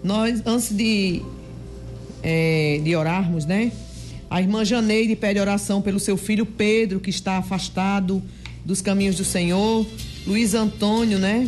Nós, antes de orarmos, né? A irmã Janeide pede oração pelo seu filho Pedro, que está afastado dos caminhos do Senhor. Luiz Antônio, né?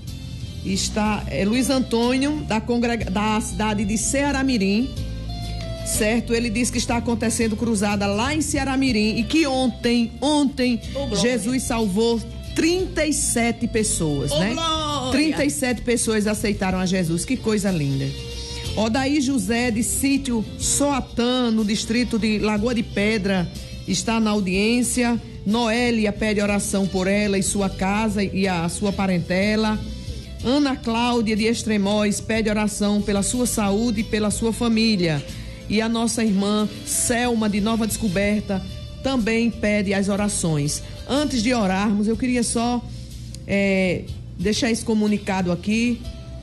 Luiz Antônio, da cidade de Ceará-Mirim, certo? Ele diz que está acontecendo cruzada lá em Ceará-Mirim e que ontem Jesus salvou 37 pessoas, né? Glória. 37 pessoas aceitaram a Jesus, que coisa linda. Odaí José, de Sítio Soatã, no distrito de Lagoa de Pedra, está na audiência. Noélia pede oração por ela e sua casa e a sua parentela. Ana Cláudia de Extremóis pede oração pela sua saúde e pela sua família. E a nossa irmã Selma de Nova Descoberta também pede as orações. Antes de orarmos, eu queria só deixar esse comunicado aqui.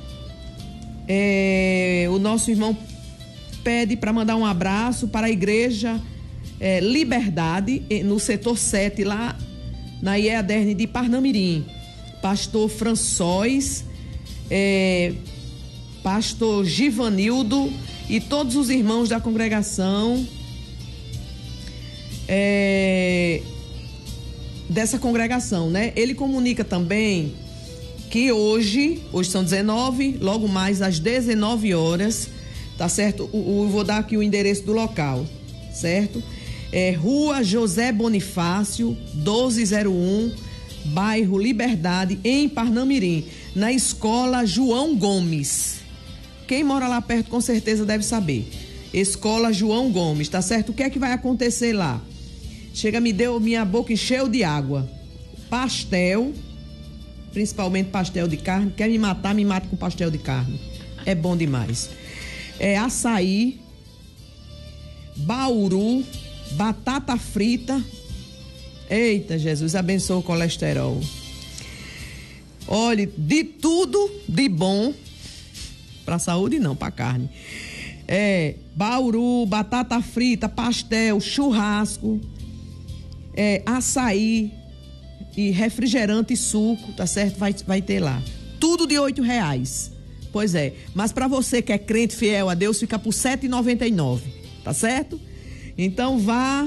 O nosso irmão pede para mandar um abraço para a igreja Liberdade, no setor 7, lá na IEADERN de Parnamirim. Pastor François, pastor Givanildo e todos os irmãos da congregação, dessa congregação, né? Ele comunica também que hoje são 19, logo mais às 19 horas, tá certo? Vou dar aqui o endereço do local, certo? Rua José Bonifácio, 1201, bairro Liberdade, em Parnamirim, na escola João Gomes. Quem mora lá perto com certeza deve saber. Escola João Gomes, tá certo? O que é que vai acontecer lá? Chega, minha boca encheu de água. Pastel, principalmente pastel de carne. Quer me matar, me mata com pastel de carne. É bom demais. Açaí, bauru, batata frita. Eita, Jesus, abençoa o colesterol. Olha, de tudo de bom, para saúde não, para carne. Bauru, batata frita, pastel, churrasco, açaí e refrigerante e suco, tá certo? Vai ter lá. Tudo de R$8. Pois é, mas para você que é crente fiel a Deus, fica por R$7,99, tá certo? Então vá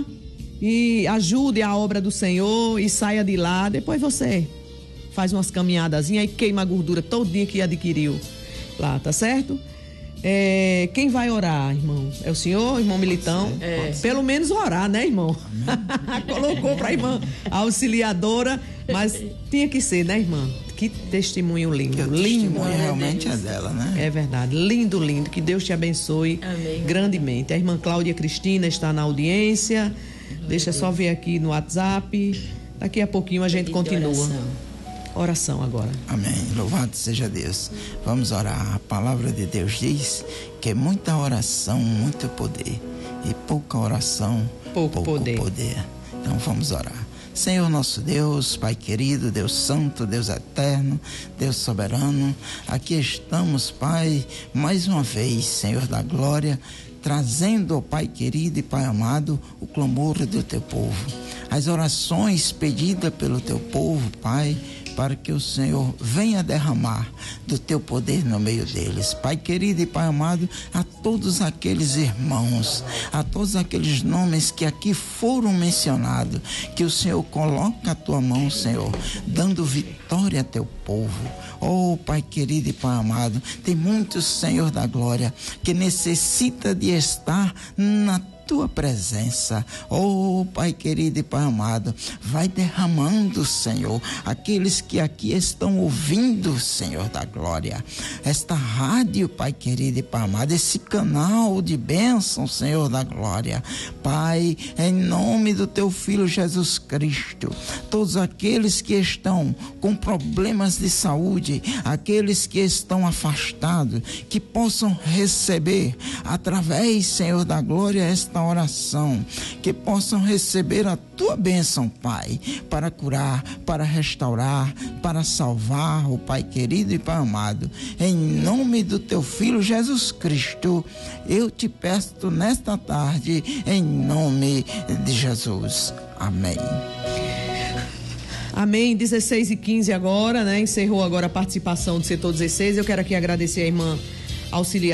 e ajude a obra do Senhor e saia de lá. Depois você faz umas caminhadazinhas e queima a gordura todinha que adquiriu lá, tá certo? Quem vai orar, irmão? É o senhor, irmão Militão? Pelo menos orar, né, irmão? Colocou pra irmã auxiliadora, mas tinha que ser, né, irmã? Que testemunho lindo. O testemunho realmente é dela, né? É verdade. Lindo, lindo. Que Deus te abençoe. Amém. Grandemente. A irmã Cláudia Cristina está na audiência. Deixa só ver aqui no WhatsApp. Daqui a pouquinho a gente continua. Oração agora. Amém. Louvado seja Deus. Vamos orar. A palavra de Deus diz que muita oração, muito poder. E pouca oração, pouco poder. Então vamos orar. Senhor nosso Deus, Pai querido, Deus santo, Deus eterno, Deus soberano, aqui estamos, Pai, mais uma vez, Senhor da glória, trazendo, ó Pai querido e Pai amado, o clamor do teu povo, as orações pedidas pelo teu povo, Pai, para que o Senhor venha derramar do teu poder no meio deles. Pai querido e Pai amado, a todos aqueles irmãos, a todos aqueles nomes que aqui foram mencionados, que o Senhor coloca a tua mão, Senhor, dando vitória a teu povo. Oh, Pai querido e Pai amado, tem muitos, Senhor da glória, que necessita de estar na tua presença. Oh, Pai querido e Pai amado, vai derramando, Senhor, aqueles que aqui estão ouvindo, Senhor da glória, esta rádio, Pai querido e Pai amado, esse canal de bênção, Senhor da glória. Pai, em nome do teu Filho Jesus Cristo, todos aqueles que estão com problemas de saúde, aqueles que estão afastados, que possam receber através, Senhor da glória, esta oração, que possam receber a tua bênção, Pai, para curar, para restaurar, para salvar, o Pai querido e Pai amado. Em nome do teu Filho Jesus Cristo, eu te peço nesta tarde, em nome de Jesus. Amém. Amém. 16h15 agora, né? Encerrou agora a participação do setor 16. Eu quero aqui agradecer a irmã auxiliar